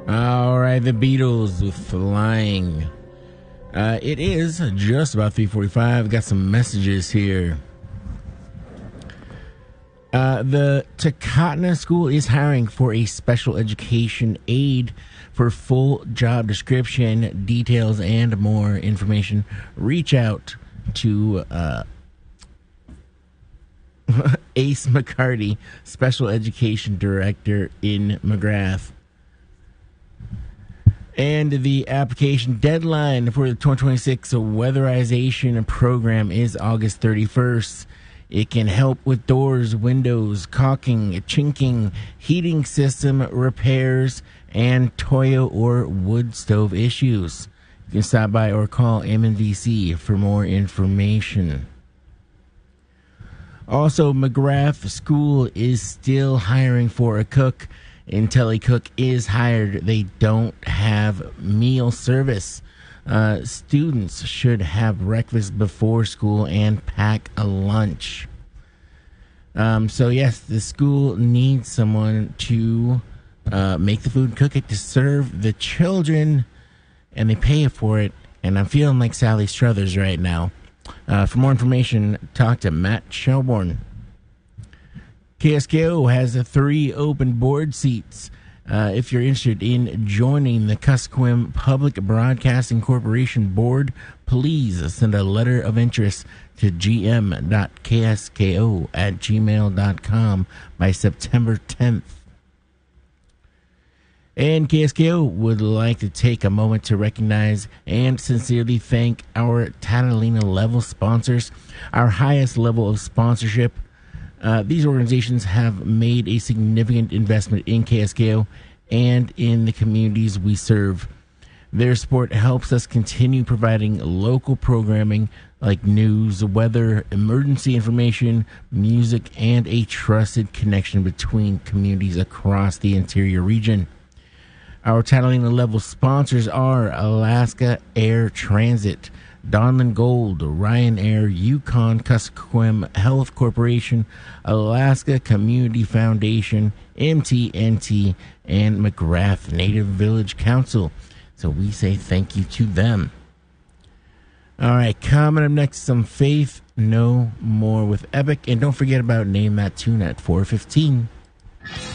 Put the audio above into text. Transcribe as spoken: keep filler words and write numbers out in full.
All right, the Beatles with Flying. Uh, it is just about three forty-five. Got some messages here. Uh, the Takatna School is hiring for a special education aide. For full job description, details, and more information, reach out to uh, Ace McCarty, Special Education Director in McGrath. And the application deadline for the twenty twenty-six weatherization program is August thirty-first. It can help with doors, windows, caulking, chinking, heating system repairs, and Toyo or wood stove issues. You can stop by or call M N V C for more information. Also, McGrath School is still hiring for a cook. Until a cook is hired, they don't have meal service. Uh, students should have breakfast before school and pack a lunch. Um, so, yes, the school needs someone to uh, make the food and cook it to serve the children, and they pay for it. And I'm feeling like Sally Struthers right now. Uh, for more information, talk to Matt Shelbourne. K S K O has three open board seats. Uh, if you're interested in joining the Kuskokwim Public Broadcasting Corporation Board, please send a letter of interest to g m dot k s k o at gmail dot com by September tenth. And K S K O would like to take a moment to recognize and sincerely thank our Catalina level sponsors, our highest level of sponsorship. Uh, these organizations have made a significant investment in K S K O and in the communities we serve. Their support helps us continue providing local programming like news, weather, emergency information, music, and a trusted connection between communities across the interior region. Our Catalina level sponsors are Alaska Air Transit, Donlin Gold, Ryanair, Yukon Kuskokwim Health Corporation, Alaska Community Foundation, M T N T, and McGrath Native Village Council. So we say thank you to them. All right, coming up next, some Faith No More with Epic. And don't forget about Name That Tune at four fifteen.